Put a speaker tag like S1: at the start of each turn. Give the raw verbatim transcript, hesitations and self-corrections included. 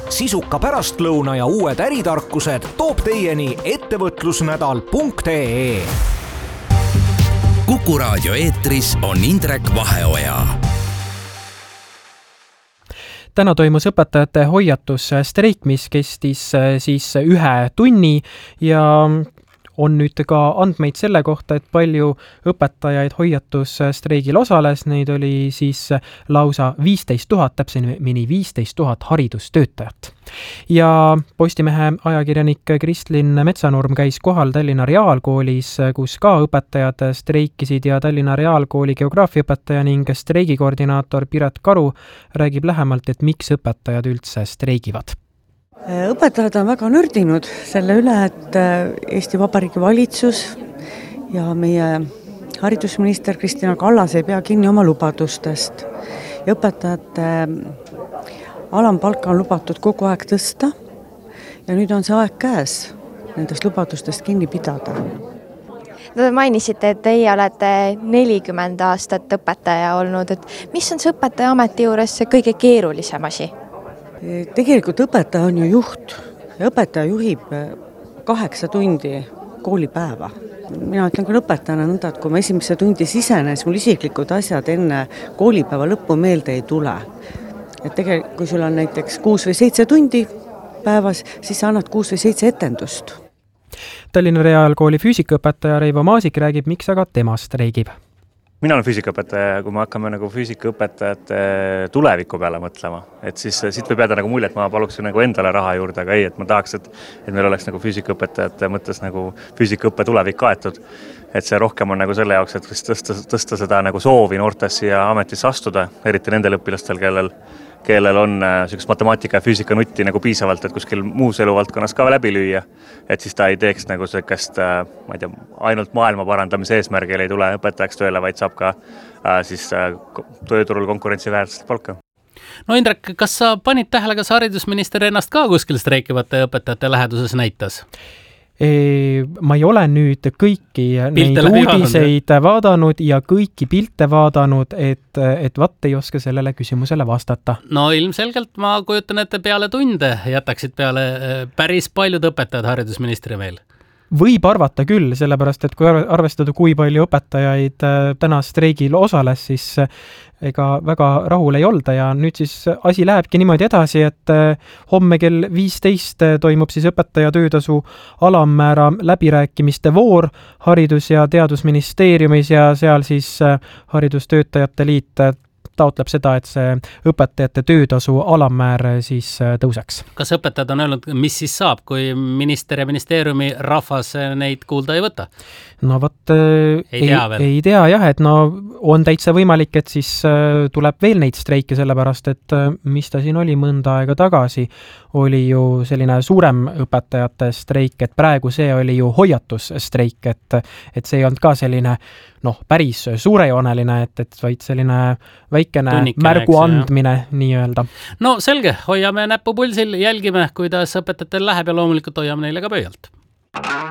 S1: Sisuka pärastlõuna ja uued äritarkused toob teieni ettevõtlusnädal punkt ee.
S2: Kuku raadio eetris on Indrek Vaheoja.
S3: Täna toimus õpetajate hoiatusstreik, mis kestis siis ühe tunni ja on nüüd ka andmeid selle kohta, et palju õpetajaid hoiatusstreigil osales. Neid oli siis lausa viisteist tuhat, täpsemini viisteist tuhat haridustöötajat. Ja Postimehe ajakirjanik Kristlin Metsanurm käis kohal Tallinna Reaalkoolis, kus ka õpetajad streikisid ja Tallinna Reaalkooli geograafiaõpetaja ning streigikoordinaator Piret Karu räägib lähemalt, et miks õpetajad üldse streigivad.
S4: Õpetajad on väga nördinud selle üle, et Eesti Vabariigi valitsus ja meie haridusminister Kristina Kallas ei pea kinni oma lubadustest. Ja õpetajate alampalka on lubatud kogu aeg tõsta ja nüüd on see aeg käes nendest lubadustest kinni pidada.
S5: Te mainisite, et teie olete nelikümmend aastat õpetaja olnud. Et mis on see õpetaja ameti juures see kõige keerulisem asi?
S4: Tegelikult õpetaja on ju juht ja õpetaja juhib kaheksa tundi koolipäeva. Mina ütlen küll õpetajana nõnda, et kui ma esimesse tundi sisenes, mul isiklikud asjad enne koolipäeva lõppu meelde ei tule. Et tegelikult, kui sul on näiteks kuus või seitse tundi päevas, siis sa annad kuus või seitse etendust.
S3: Tallinna Reaalkooli füüsikaõpetaja Reivo Maasik räägib, miks aga tema streigib.
S6: Mina olen füüsikaõpetaja ja kui me hakkame nagu füüsikaõpetajate tuleviku peale mõtlema, et siis siit võib jääda nagu mulje, et ma paluksin nagu endale raha juurde, aga ei, et ma tahaks, et, et meil oleks nagu füüsikaõpetajate mõttes nagu füüsikaõppe tulevik kaetud. Et see rohkem on nagu selle jaoks, et tõsta, tõsta seda nagu soovi noortes siia ametisse astuda, eriti nendel õpilastel, kellel kellel on sellist matemaatika ja füüsika nutti nagu piisavalt, et kuskil muus eluvaldkonnas ka läbi lüüa, et siis ta ei teeks nagu sellist, ma ei tea, ainult maailma parandamise eesmärgil ei tule õpetajaks tööle, vaid saab ka siis tööturul konkurentsiväärset palka.
S7: No Indrek, kas sa panid tähele, kas haridusminister ennast ka kuskil streikivate õpetajate läheduses näitas?
S3: Ma ei ole nüüd kõiki pilte neid uudiseid vaadanud ja kõiki pilte vaadanud, et, et vaat ei oska sellele küsimusele vastata.
S7: No ilmselgelt ma kujutan, et peale tunde jätaksid peale päris paljud õpetajad haridusministri veel.
S3: Võib arvata küll, sellepärast, et kui arvestada, kui palju õpetajaid täna streigil osales, siis ega väga rahul ei olda ja nüüd siis asi lähebki niimoodi edasi, et homme kell viisteist toimub siis õpetaja töötasu alammäära läbirääkimiste voor Haridus- ja Teadusministeeriumis ja seal siis Haridustöötajate Liit taotleb seda, et see õpetajate töötasu alammäär siis tõuseks.
S7: Kas õpetajad on öelnud, mis siis saab, kui minister ja ministeeriumi rahvas neid kuulda ei võta?
S3: No võt,
S7: ei, ei, tea veel.
S3: ei tea jah, et no on täitsa võimalik, et siis tuleb veel neid streike, sellepärast, et mis ta siin oli mõnda aega tagasi, oli ju selline suurem õpetajate streik, et praegu see oli ju hoiatusstreik, et, et see ei olnud ka selline noh, päris suurejooneline, et, et vaid selline väikene Tunnikene, märgu andmine nii-öelda.
S7: No selge, hoiame näppu pulsil, jälgime, kuidas õpetajatel läheb ja loomulikult hoiame neile ka pöialt.